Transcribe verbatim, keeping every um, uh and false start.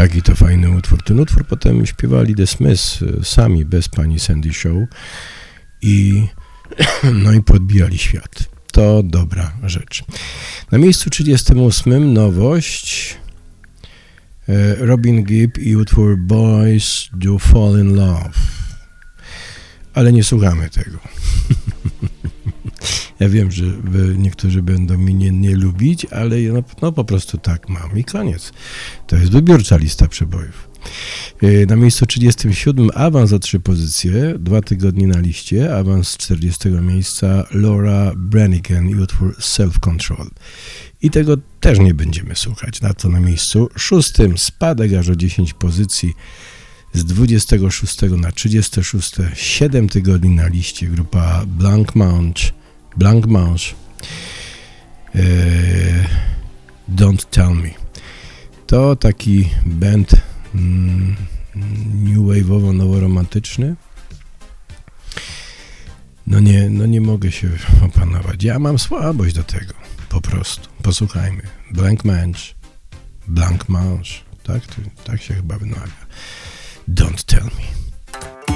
Taki to fajny utwór. Ten utwór potem śpiewali The Smiths sami, bez pani Sandy Shaw i no i podbijali świat. To dobra rzecz. Na miejscu trzydziestym ósmym nowość Robin Gibb i utwór Boys Do Fall in Love. Ale nie słuchamy tego. Ja wiem, że niektórzy będą mnie nie, nie lubić, ale no, no po prostu tak mam i koniec. To jest wybiórcza lista przebojów. Na miejscu trzydziestym siódmym awans o trzy pozycje, dwa tygodnie na liście, awans z czterdziestego miejsca Laura Branigan i utwór Self Control. I tego też nie będziemy słuchać. Na to na miejscu szóstym spadek aż o dziesięć pozycji z dwudziestego szóstego na trzydzieste szóste, siedem tygodni na liście, grupa Blank Mange, Blank Mange, e, Don't Tell Me. To taki band mm, new wave'owo noworomantyczny. No nie, no nie mogę się opanować. Ja mam słabość do tego, po prostu. Posłuchajmy. Blank Mange, Blank Mange, tak? Tak się chyba wymawia. Don't Tell Me.